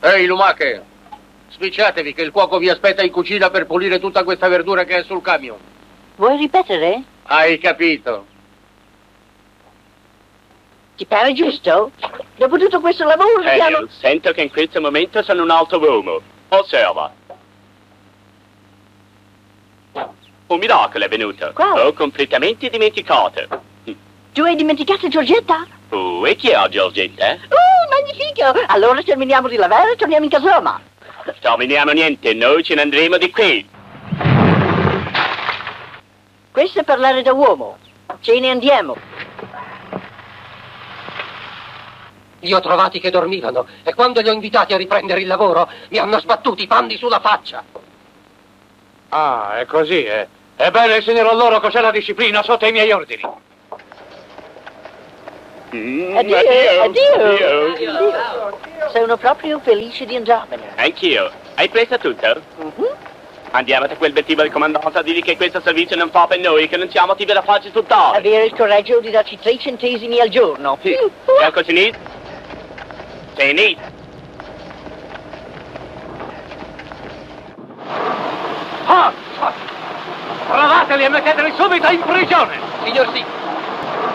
Ehi, lumache! Spicciatevi che il cuoco vi aspetta in cucina per pulire tutta questa verdura che è sul camion. Vuoi ripetere? Hai capito? Ti pare giusto? Dopo tutto questo lavoro dobbiamo... Sento che in questo momento sono un alto uomo. Osserva. Un miracolo è venuto. Quale? Ho completamente dimenticato. Tu hai dimenticato Giorgetta? Oh, e chi è Giorgetta? Magnifico! Allora terminiamo di lavare e torniamo in casoma. Terminiamo niente, noi ce ne andremo di qui. Questo è parlare da uomo. Ce ne andiamo. Li ho trovati che dormivano e quando li ho invitati a riprendere il lavoro mi hanno sbattuti i pandi sulla faccia. Ah, è così, eh? Ebbene, insegnerò loro cos'è la disciplina sotto i miei ordini. Addio. Sono proprio felice di andarmene. Anch'io. Hai preso tutto? Andiamo da quel bettivo del comandante a dirgli che questo servizio non fa per noi, che non siamo attivi da farci tutt'ora. Avere il coraggio di darci 3 centesimi al giorno. Sì. Ecco, Sinise. Sinise. Provateli e metteteli subito in prigione! Signor sì.